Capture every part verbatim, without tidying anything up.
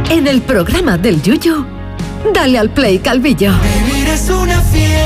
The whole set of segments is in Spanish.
En el programa del Yuyu, dale al play, Calvillo. Vivir es una fiesta.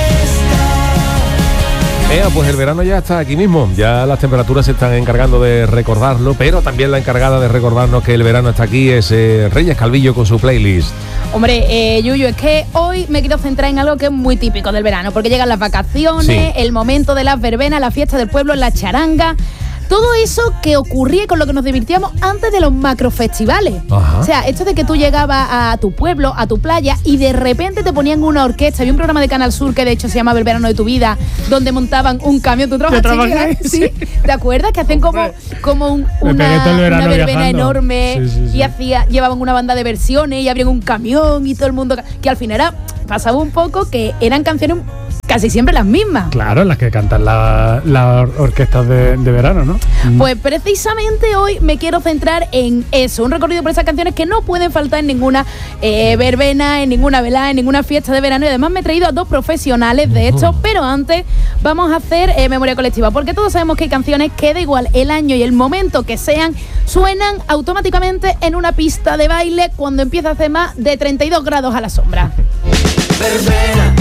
Ea, pues el verano ya está aquí mismo, ya las temperaturas se están encargando de recordarlo, pero también la encargada de recordarnos que el verano está aquí es eh, Reyes Calvillo con su playlist. Hombre, eh, Yuyu, es que hoy me quiero centrar en algo que es muy típico del verano, porque llegan las vacaciones, sí. El momento de las verbenas, la fiesta del pueblo, la charanga. Todo eso que ocurría con lo que nos divirtíamos antes de los macrofestivales. Ajá. O sea, esto de que tú llegabas a tu pueblo, a tu playa, y de repente te ponían una orquesta. Había un programa de Canal Sur que de hecho se llamaba El Verano de tu Vida, donde montaban un camión. ¿Tú trabajas, sí, sí? ¿Te acuerdas? Que hacían como, como un, una, una verbena viajando. enorme, sí, sí, sí. Y hacía, llevaban una banda de versiones y abrían un camión y todo el mundo... Que al final era, pasaba un poco que eran canciones casi siempre las mismas. Claro, las que cantan las la orquestas de, de verano, ¿no? Pues precisamente hoy me quiero centrar en eso, un recorrido por esas canciones que no pueden faltar en ninguna eh, verbena, en ninguna velada, en ninguna fiesta de verano, y además me he traído a dos profesionales de esto, pero antes vamos a hacer eh, memoria colectiva, porque todos sabemos que hay canciones que da igual el año y el momento que sean, suenan automáticamente en una pista de baile cuando empieza a hacer más de treinta y dos grados a la sombra. Verbena.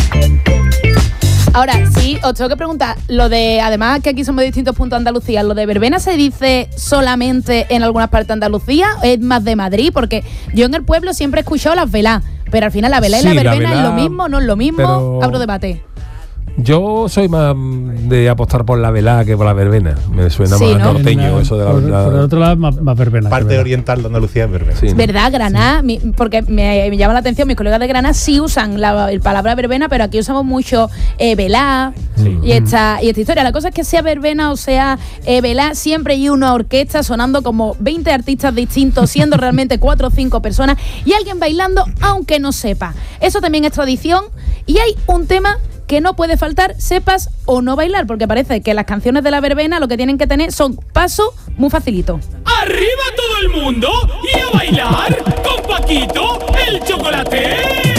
Ahora, sí, os tengo que preguntar, lo de, además que aquí somos de distintos puntos de Andalucía, ¿lo de verbena se dice solamente en algunas partes de Andalucía? ¿Es más de Madrid? Porque yo en el pueblo siempre he escuchado las velas, pero al final la vela y sí, la verbena la vela, es lo mismo, no es lo mismo, pero... abro debate. Yo soy más de apostar por la velada que por la verbena. Me suena sí, más ¿no? norteño la, eso de la, por, la... por el otro lado, más, más verbena. Parte oriental de Andalucía es verbena. Sí, ¿no? ¿Verdad? Granada, sí. mi, porque me, me llama la atención, mis colegas de Granada sí usan la el palabra verbena, pero aquí usamos mucho eh, velá sí. y, esta, y esta historia. La cosa es que sea verbena o sea eh, velá, siempre hay una orquesta sonando como veinte artistas distintos, siendo realmente cuatro o cinco personas y alguien bailando aunque no sepa. Eso también es tradición y hay un tema que no puede faltar, sepas o no bailar, porque parece que las canciones de la verbena lo que tienen que tener son paso muy facilito. ¡Arriba todo el mundo! ¡Y a bailar con Paquito, el chocolatero!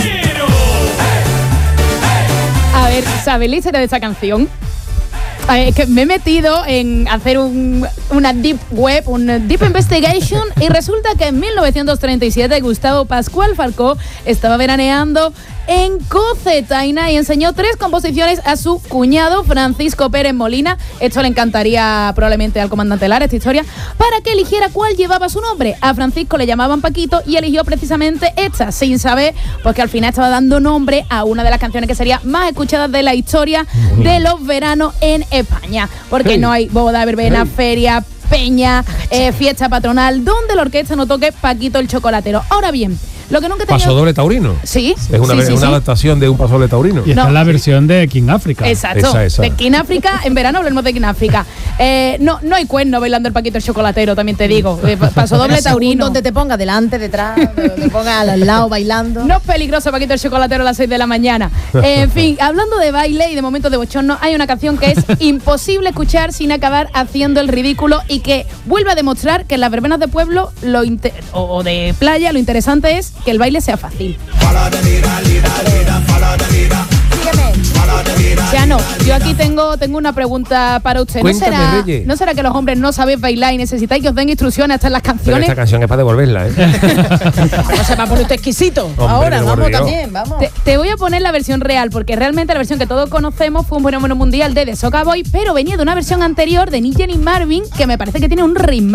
A ver, ¿sabéis la historia de esa canción? Es que me he metido en hacer un, una deep web, un deep investigation, y resulta que en mil novecientos treinta y siete Gustavo Pascual Falcó estaba veraneando en Cocentaina y enseñó tres composiciones a su cuñado Francisco Pérez Molina. Esto le encantaría probablemente al comandante Lara, esta historia, para que eligiera cuál llevaba su nombre. A Francisco le llamaban Paquito y eligió precisamente esta, sin saber, porque al final estaba dando nombre a una de las canciones que sería más escuchadas de la historia de los veranos en España, porque hey. no hay boda, verbena, hey. feria, peña, eh, fiesta patronal donde la orquesta no toque Paquito el chocolatero. Ahora bien, lo que nunca he tenido... Paso doble taurino. Sí. Es una, sí, sí, una sí. adaptación de un paso doble taurino. Y esta no. es la versión de King África. Exacto. Esa, esa. De King África, en verano hablemos de King África. Eh, no, no hay cuerno bailando el Paquito el chocolatero, también te digo. Eh, paso doble taurino. Donde te ponga delante, detrás, te ponga al lado bailando. No es peligroso Paquito el chocolatero a las seis de la mañana. Eh, en fin, hablando de baile y de momentos de bochorno, hay una canción que es imposible escuchar sin acabar haciendo el ridículo y que vuelve a demostrar que en las verbenas de pueblo lo inter- o de playa lo interesante es que el baile sea fácil. Ya no, yo aquí tengo, tengo una pregunta para usted. ¿No será, ¿No será que los hombres no sabéis bailar y necesitáis que os den instrucciones hasta en las canciones? Pero esta canción es para devolverla, ¿eh? No se va a poner usted exquisito. Hombre, ahora, vamos Dios. también, vamos. Te, te voy a poner la versión real, porque realmente la versión que todos conocemos fue un fenómeno mundial de The Soca Boy, pero venía de una versión anterior de Nick y Marvin, que me parece que tiene un ritmo.